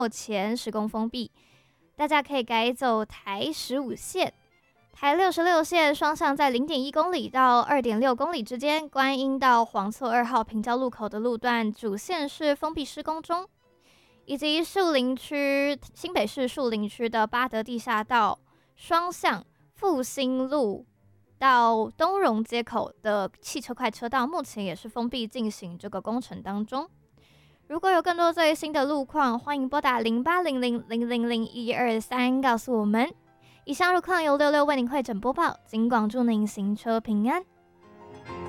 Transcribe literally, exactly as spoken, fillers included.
前施工封闭，大家可以改走台十五线。台六十六线双向在 零点一公里到 二点六公里之间，观音到黄厝二号平交路口的路段主线是封闭施工中，以及树林区新北市树林区的八德地下道双向复兴路到东荣街口的汽车快车道，目前也是封闭进行这个工程当中。如果有更多最新的路况，欢迎拨打零八零零零零零一二三告诉我们。以上路况由六六为您会诊播报，警广祝您行车平安。